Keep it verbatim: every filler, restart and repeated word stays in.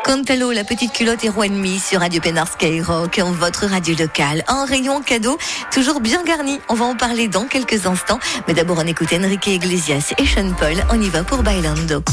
Cantalo, la petite culotte et Rouenmi sur Radio Pénard Skyrock, votre radio locale. Un rayon cadeau, toujours bien garni. On va en parler dans quelques instants. Mais d'abord, on écoute Enrique Iglesias et Sean Paul. On y va pour Bailando.